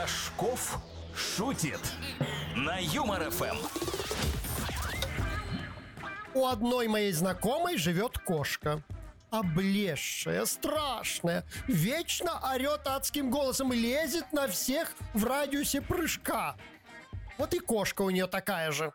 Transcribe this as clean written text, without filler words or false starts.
Рожков шутит на Юмор ФМ. У одной моей знакомой живет кошка. Облезшая, страшная, вечно орет адским голосом и лезет на всех в радиусе прыжка. Вот и кошка у нее такая же.